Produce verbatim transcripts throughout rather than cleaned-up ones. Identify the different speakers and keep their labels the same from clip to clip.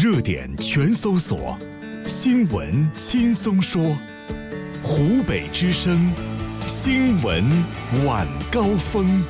Speaker 1: 热点全搜索，新闻轻松说。湖北之声新闻晚高峰。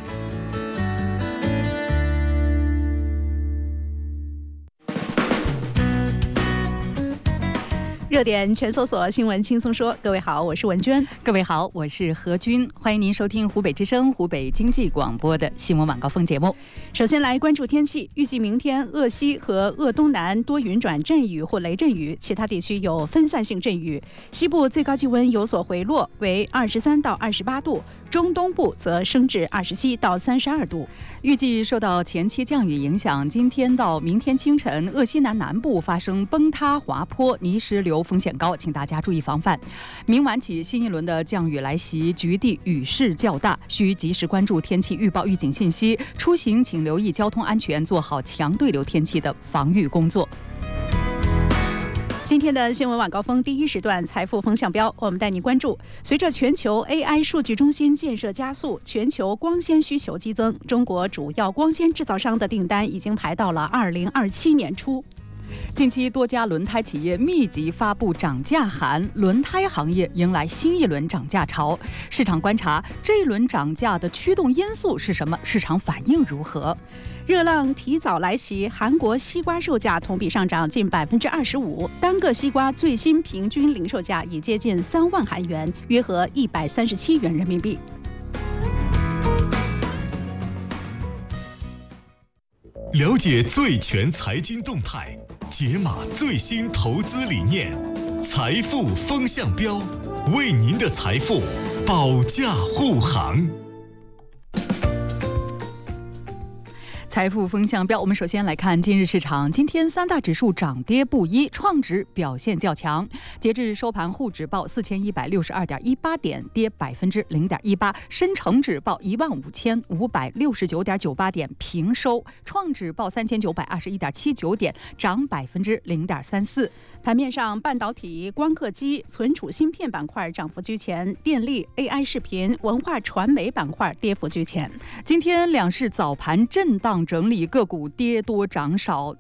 Speaker 2: 热点全搜索，新闻轻松说。各位好，我是文娟。
Speaker 3: 各位好，我是何军。欢迎您收听湖北之声、湖北经济广播的新闻晚高峰节目。
Speaker 2: 首先来关注天气，预计明天鄂西和鄂东南多云转阵雨或雷阵雨，其他地区有分散性阵雨。西部最高气温有所回落，为二十三到二十八度。中东部则升至二十七到三十二度。
Speaker 3: 预计受到前期降雨影响，今天到明天清晨，鄂西南南部发生崩塌、滑坡、泥石流风险高，请大家注意防范。明晚起，新一轮的降雨来袭，局地雨势较大，需及时关注天气预报预警信息。出行请留意交通安全，做好强对流天气的防御工作。
Speaker 2: 今天的新闻晚高峰第一时段财富风向标，我们带你关注。随着全球 A I 数据中心建设加速，全球光纤需求激增，中国主要光纤制造商的订单已经排到了二零二七年初。
Speaker 3: 近期多家轮胎企业密集发布涨价函，轮胎行业迎来新一轮涨价潮。市场观察，这一轮涨价的驱动因素是什么？市场反应如何？
Speaker 2: 热浪提早来袭，韩国西瓜售价同比上涨近百分之二十五，单个西瓜最新平均零售价已接近三万韩元，约合一百三十七元人民币。
Speaker 1: 了解最全财经动态，解码最新投资理念，财富风向标，为您的财富保驾护航。
Speaker 3: 财富风向标，我们首先来看今日市场。今天三大指数涨跌不一，创指表现较强。截至收盘，沪指报四千一百六十二点一八点，跌百分之零点一八；深成指报一万五千五百六十九点九八点，平收；创指报三千九百二十一点七九点，涨百分之零点三四。
Speaker 2: 盘面上，半导体、光刻机、存储芯片板块涨幅居前，电力、A I 视频、文化传媒板块跌幅居前。
Speaker 3: 今天两市早盘震荡整理，个股跌多涨少。